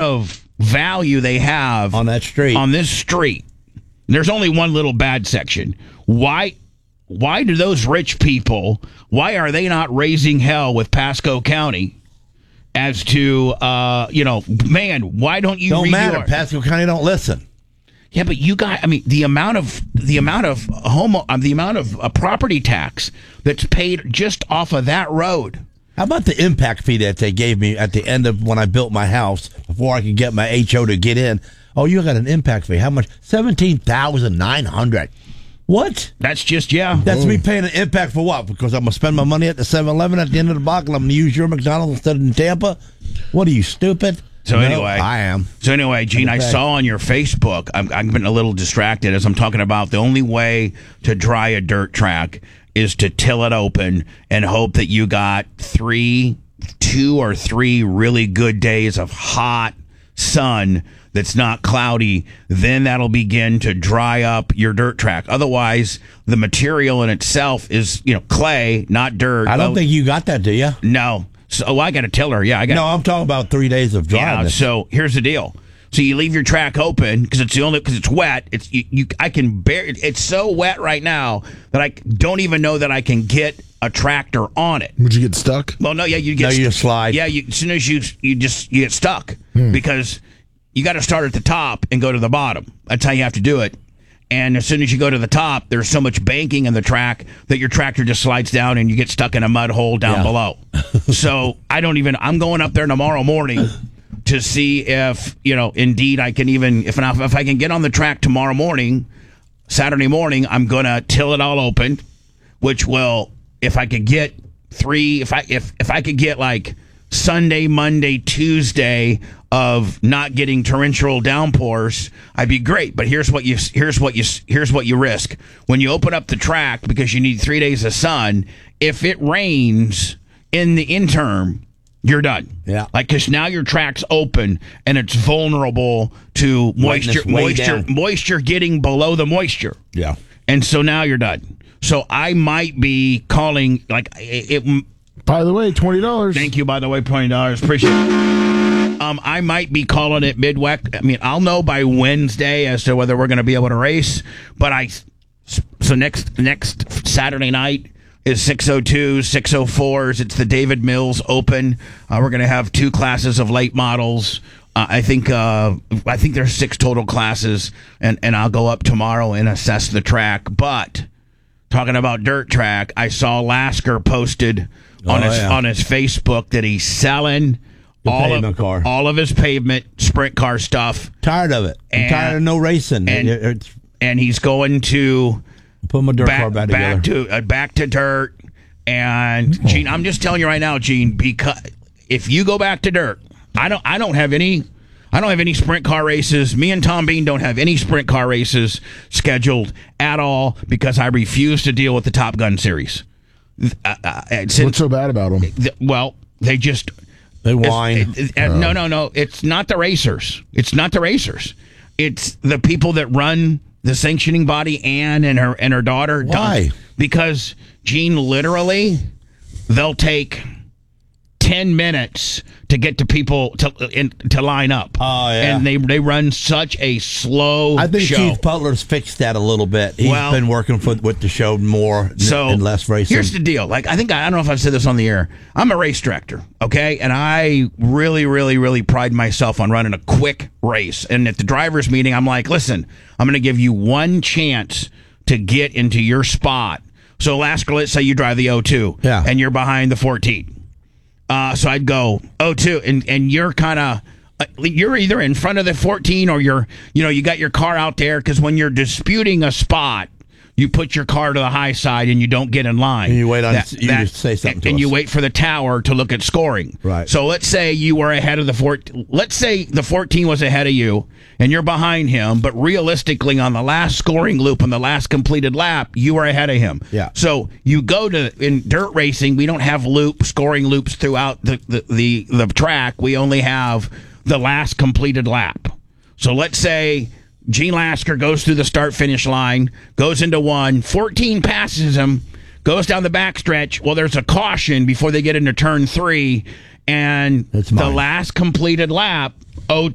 of value they have on that street. On this street. There's only one little bad section. Why do those rich people, why are they not raising hell with Pasco County as to, man, why don't you Don't matter. Pasco County don't listen. Yeah, but you got, the amount of property tax that's paid just off of that road. How about the impact fee that they gave me at the end of when I built my house before I could get my HO to get in? Oh, you got an impact fee. How much? $17,900. What? That's just, yeah. That's me paying an impact for what? Because I'm going to spend my money at the 7-Eleven at the end of the block and I'm going to use your McDonald's instead of in Tampa? What are you, stupid? So anyway, I am. So anyway, Gene, I saw on your Facebook, I've been a little distracted as I'm talking about the only way to dry a dirt track is to till it open and hope that you got 2 or 3 really good days of hot sun that's not cloudy. Then that'll begin to dry up your dirt track. Otherwise, the material in itself is, clay, not dirt. I don't think you got that, do you? No. So I got a tiller. Yeah, I got. No, I'm talking about 3 days of dryness. Yeah. So here's the deal. So you leave your track open because it's wet. I can bear. It's so wet right now that I don't even know that I can get a tractor on it. Would you get stuck? Well, no. Yeah, you just slide. Yeah, as soon as you get stuck because you got to start at the top and go to the bottom. That's how you have to do it. And as soon as you go to the top, there's so much banking in the track that your tractor just slides down and you get stuck in a mud hole down below. So I'm going up there tomorrow morning to see if, indeed I can even, if I can get on the track tomorrow morning, Saturday morning, I'm going to till it all open, which will, if I could get 3, if I could get like Sunday, Monday, Tuesday of not getting torrential downpours, I'd be great. But here's what you risk when you open up the track because you need 3 days of sun. If it rains in the interim, you're done. Yeah, because now your track's open and it's vulnerable to moisture getting below the moisture. Yeah, and so now you're done. So I might be calling it. By the way, $20. Thank you. By the way, $20. Appreciate it. I might be calling it Midwest. I'll know by Wednesday as to whether we're going to be able to race. But so next Saturday night is 602, 604s. It's the David Mills Open. We're going to have 2 classes of late models. I think there's 6 total classes, and I'll go up tomorrow and assess the track. But talking about dirt track, I saw Lasker posted on his Facebook that he's selling all of his pavement sprint car stuff. Tired of it. I'm tired of no racing. And he's going to put my dirt car back together. Back to dirt. And Gene, I'm just telling you right now, Gene, because if you go back to dirt, I don't have any sprint car races. Me and Tom Bean don't have any sprint car races scheduled at all because I refuse to deal with the Top Gun series. What's so bad about them? They whine. No. It's not the racers. It's not the racers. It's the people that run the sanctioning body, Ann and her daughter. Why? Because, Gene, literally, they'll take 10 minutes to get to people to line up. Oh, yeah. And they run such a slow I think show. Keith Butler's fixed that a little bit. He's been working with the show more and less racing. Here's the deal. I don't know if I've said this on the air. I'm a race director, okay? And I really, really, really pride myself on running a quick race. And at the driver's meeting, I'm like, listen, I'm going to give you one chance to get into your spot. So, Lasker, let's say you drive the 02 and you're behind the 14. So I'd go 02, and you're kind of you're either in front of the 14 or you got your car out there because when you're disputing a spot, you put your car to the high side and you don't get in line. And you wait on you say something to and us. You wait for the tower to look at scoring. Right. So let's say you were ahead of the 14. Let's say the 14 was ahead of you and you're behind him, but realistically on the last scoring loop on the last completed lap, you were ahead of him. Yeah. So you go in dirt racing, we don't have scoring loops throughout the track. We only have the last completed lap. So let's say Gene Lasker goes through the start-finish line, goes into 14 passes him, goes down the backstretch. Well, there's a caution before they get into turn 3, and the last completed lap,